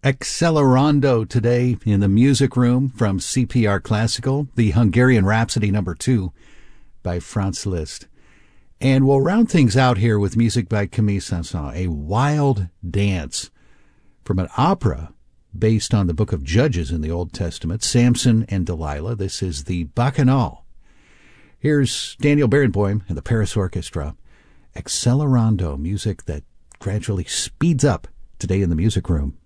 Accelerando today in the music room from CPR Classical, the Hungarian Rhapsody No. 2 by Franz Liszt. And we'll round things out here with music by Camille Saint-Saëns, a wild dance from an opera based on the book of Judges in the Old Testament, Samson and Delilah. This is the Bacchanal. Here's Daniel Barenboim and the Paris Orchestra. Accelerando, music that gradually speeds up today in the music room.